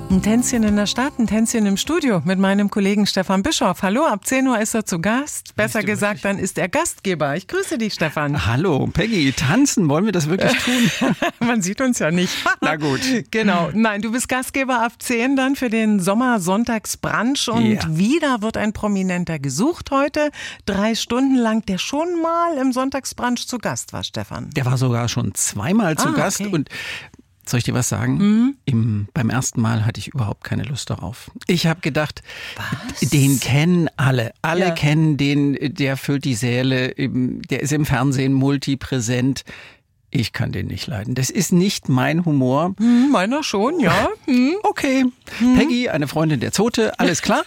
Ein Tänzchen in der Stadt, ein Tänzchen im Studio mit meinem Kollegen Stefan Bischoff. Hallo, ab 10 Uhr ist er zu Gast. Besser gesagt, dann ist er Gastgeber. Ich grüße dich, Stefan. Hallo, Peggy. Tanzen, wollen wir das wirklich tun? Man sieht uns ja nicht. Na gut. Genau. Nein, du bist Gastgeber ab 10 dann für den Sommersonntagsbrunch. Und wieder wird ein Prominenter gesucht heute. 3 Stunden lang, der schon mal im Sonntagsbrunch zu Gast war, Stefan. Der war sogar schon zweimal zu Gast. Und soll ich dir was sagen? Beim ersten Mal hatte ich überhaupt keine Lust darauf. Ich habe gedacht, den kennen alle. Alle kennen den, der füllt die Säle, der ist im Fernsehen multipräsent. Ich kann den nicht leiden. Das ist nicht mein Humor. Meiner schon, ja. Okay. Peggy, eine Freundin der Zote, alles klar.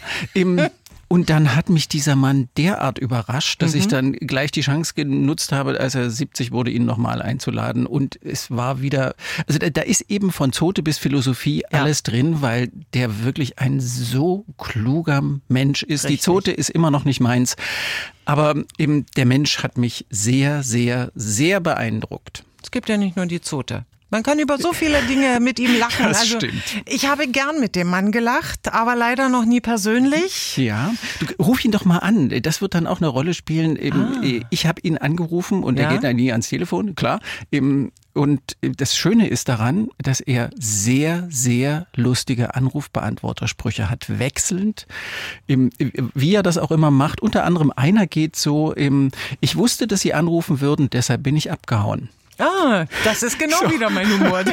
Und dann hat mich dieser Mann derart überrascht, dass ich dann gleich die Chance genutzt habe, als er 70 wurde, ihn nochmal einzuladen. Und es war wieder, also da ist eben von Zote bis Philosophie alles drin, weil der wirklich ein so kluger Mensch ist. Richtig. Die Zote ist immer noch nicht meins. Aber eben der Mensch hat mich sehr, sehr, sehr beeindruckt. Es gibt ja nicht nur die Zote. Man kann über so viele Dinge mit ihm lachen. Das stimmt. Ich habe gern mit dem Mann gelacht, aber leider noch nie persönlich. Ja, ruf ihn doch mal an. Das wird dann auch eine Rolle spielen. Ich habe ihn angerufen und er geht dann nie ans Telefon, klar. Und das Schöne ist daran, dass er sehr, sehr lustige Anrufbeantwortersprüche hat, wechselnd, wie er das auch immer macht. Unter anderem einer geht so, ich wusste, dass Sie anrufen würden, deshalb bin ich abgehauen. Das ist genau wieder mein Humor.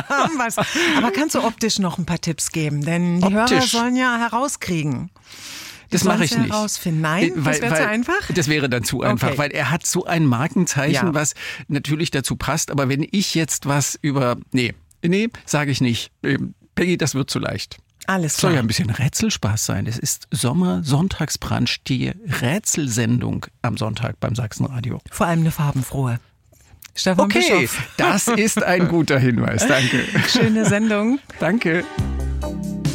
Aber kannst du optisch noch ein paar Tipps geben? Denn die Hörer sollen ja herauskriegen. Das mache ich nicht. Nein, das wäre zu einfach? Das wäre dann zu einfach, weil er hat so ein Markenzeichen, was natürlich dazu passt. Aber wenn ich jetzt was über... Nee, sage ich nicht. Peggy, das wird zu leicht. Alles klar. Soll ja ein bisschen Rätselspaß sein. Es ist Sommer-Sonntagsbrunch, die Rätselsendung am Sonntag beim Sachsenradio. Vor allem eine farbenfrohe. Stefan Bischoff. Das ist ein guter Hinweis. Danke. Schöne Sendung. Danke.